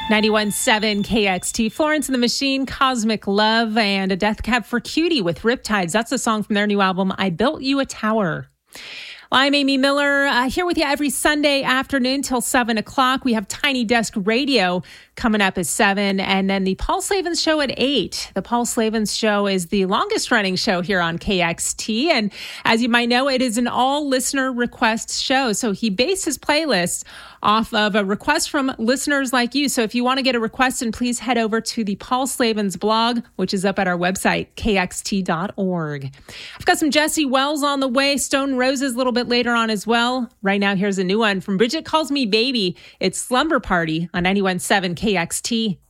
91.7 KXT, Florence and the Machine, Cosmic Love, and a Death Cab for Cutie with Riptides. That's a song from their new album, I Built You a Tower. Well, I'm Amy Miller, here with you every Sunday afternoon till 7 o'clock. We have Tiny Desk Radio coming up at 7, and then the Paul Slavens Show at 8. The Paul Slavens Show is the longest running show here on KXT, and as you might know, it is an all listener request show. So he based his playlist off of a request from listeners like you. So if you want to get a request, then please head over to the Paul Slavens blog, which is up at our website, kxt.org. I've got some Jesse Wells on the way, Stone Roses a little bit later on as well. Right now, here's a new one from Bridget Calls Me Baby. It's Slumber Party on 91.7 KXT.